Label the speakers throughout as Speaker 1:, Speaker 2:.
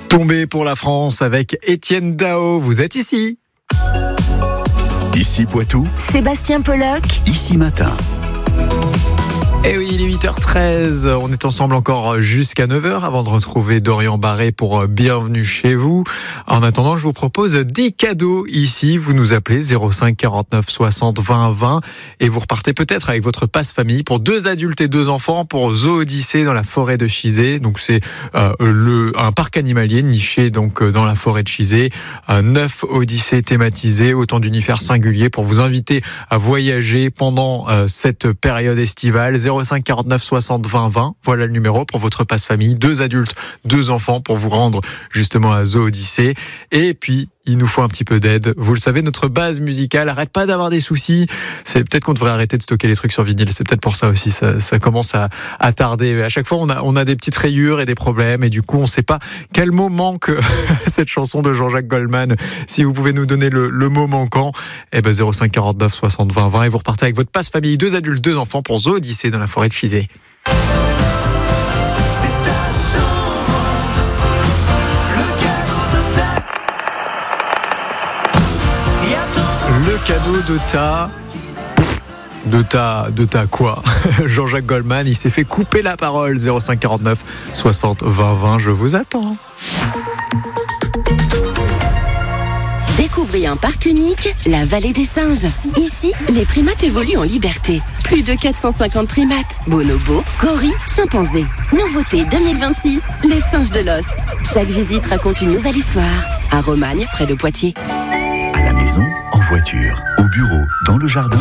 Speaker 1: Tombé pour la France avec Étienne Dao. Vous êtes ici.
Speaker 2: Ici Poitou.
Speaker 3: Sébastien Pollock.
Speaker 2: Ici Matin.
Speaker 1: Et oui, il est 8h13, on est ensemble encore jusqu'à 9h avant de retrouver Dorian Barré pour Bienvenue chez vous. En attendant, je vous propose des cadeaux ici. Vous nous appelez 05 49 60 20 20 et vous repartez peut-être avec votre passe-famille pour 2 adultes et 2 enfants pour Zoo Odyssée dans la forêt de Chizé. Donc c'est un parc animalier niché donc dans la forêt de Chizé. 9 Odyssées thématisées, autant d'univers singuliers pour vous inviter à voyager pendant cette période estivale. 05 49 60 20 20, voilà le numéro pour votre passe-famille, 2 adultes, 2 enfants pour vous rendre justement à Zoo Odyssée. Et puis, il nous faut un petit peu d'aide. Vous le savez, notre base musicale arrête pas d'avoir des soucis. C'est peut-être qu'on devrait arrêter de stocker les trucs sur vinyle. C'est peut-être pour ça aussi. Ça commence à tarder. À chaque fois, on a des petites rayures et des problèmes. Et du coup, on sait pas quel mot manque à cette chanson de Jean-Jacques Goldman. Si vous pouvez nous donner le mot manquant, 05 49 60 20 20 et vous repartez avec votre passe-famille, 2 adultes, 2 enfants pour Zoo Odyssée dans la forêt de Chizé. Le cadeau de ta quoi? Jean-Jacques Goldman, il s'est fait couper la parole. 05 49 60 20 20, je vous attends.
Speaker 3: Découvrez un parc unique, la Vallée des Singes. Ici, les primates évoluent en liberté. Plus de 450 primates, bonobos, gorilles, chimpanzés. Nouveauté 2026, les singes de Lost. Chaque visite raconte une nouvelle histoire. À Romagne, près de Poitiers.
Speaker 2: À la maison, en voiture, au bureau, dans le jardin.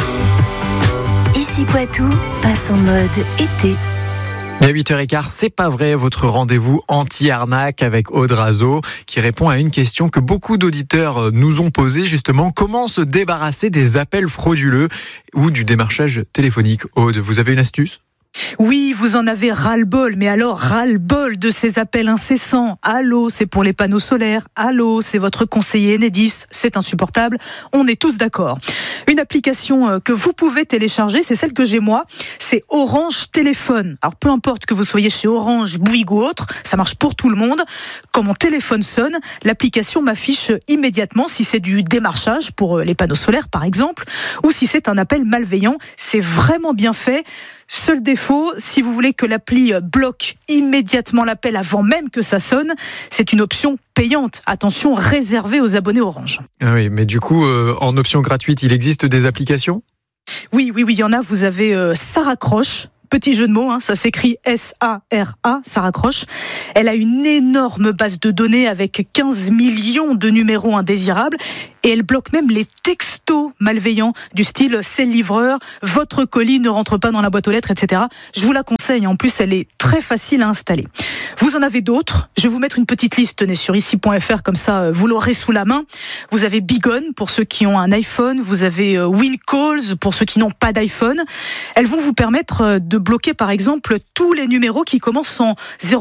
Speaker 3: Ici Poitou, passe en mode été.
Speaker 1: Et à 8h15, c'est pas vrai, votre rendez-vous anti-arnaque avec Aude Razo qui répond à une question que beaucoup d'auditeurs nous ont posée justement. Comment se débarrasser des appels frauduleux ou du démarchage téléphonique? Aude, vous avez une astuce?
Speaker 4: Oui, vous en avez ras-le-bol, mais alors ras-le-bol de ces appels incessants. Allô, c'est pour les panneaux solaires. Allô, c'est votre conseiller Enedis. C'est insupportable. On est tous d'accord. Une application que vous pouvez télécharger, c'est celle que j'ai moi. C'est Orange Téléphone. Alors peu importe que vous soyez chez Orange, Bouygues ou autre, ça marche pour tout le monde. Quand mon téléphone sonne, l'application m'affiche immédiatement si c'est du démarchage pour les panneaux solaires par exemple, ou si c'est un appel malveillant. C'est vraiment bien fait. Seul défaut, si vous voulez que l'appli bloque immédiatement l'appel avant même que ça sonne, c'est une option payante. Attention, réservée aux abonnés Orange.
Speaker 1: Ah oui, mais du coup, en option gratuite, il existe des applications ?
Speaker 4: Oui, il y en a. Vous avez Ça raccroche. Petit jeu de mots, ça s'écrit S-A-R-A, ça raccroche. Elle a une énorme base de données avec 15 millions de numéros indésirables et elle bloque même les textos malveillants du style « c'est le livreur »,« votre colis ne rentre pas dans la boîte aux lettres », etc. Je vous la conseille, en plus elle est très facile à installer. Vous en avez d'autres, je vais vous mettre une petite liste, tenez, sur ici.fr, comme ça vous l'aurez sous la main. Vous avez Bigon pour ceux qui ont un iPhone, vous avez WinCalls pour ceux qui n'ont pas d'iPhone. Elles vont vous permettre de bloquer par exemple tous les numéros qui commencent en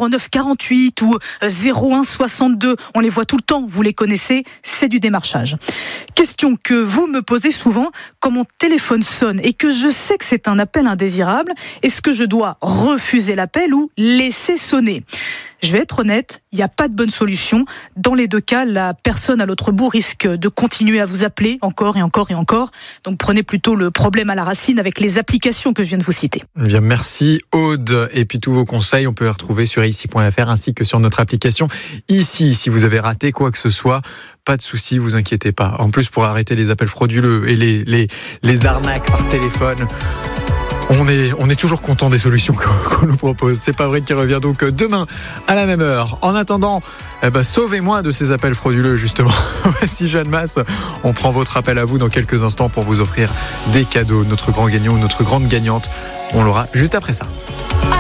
Speaker 4: 0948 ou 0162. On les voit tout le temps, vous les connaissez, c'est du démarchage. Question que vous me posez souvent, quand mon téléphone sonne et que je sais que c'est un appel indésirable, est-ce que je dois refuser l'appel ou laisser sonner ? Je vais être honnête, il n'y a pas de bonne solution. Dans les 2 cas, la personne à l'autre bout risque de continuer à vous appeler encore et encore et encore. Donc prenez plutôt le problème à la racine avec les applications que je viens de vous citer.
Speaker 1: Eh bien, merci Aude. Et puis tous vos conseils, on peut les retrouver sur ici.fr ainsi que sur notre application Ici. Si vous avez raté quoi que ce soit, pas de souci, vous inquiétez pas. En plus, pour arrêter les appels frauduleux et les arnaques par téléphone, on est toujours content des solutions qu'on nous propose. C'est pas vrai, qui revient donc demain à la même heure. En attendant, sauvez-moi de ces appels frauduleux justement. Voici Jeanne Masse. On prend votre appel à vous dans quelques instants pour vous offrir des cadeaux. Notre grand gagnant ou notre grande gagnante, on l'aura juste après ça.